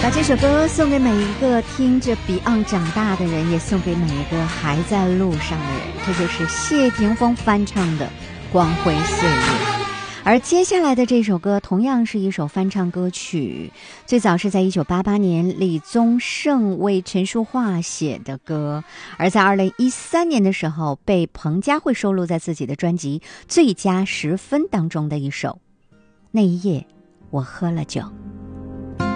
把这首歌送给每一个听着 Beyond 长大的人，也送给每一个还在路上的人。这就是谢霆锋翻唱的《光辉岁月》。而接下来的这首歌同样是一首翻唱歌曲，最早是在1988年李宗盛为陈淑桦写的歌，而在2013年的时候被彭佳慧收录在自己的专辑《最佳10分》当中的一首《那一夜我喝了酒》。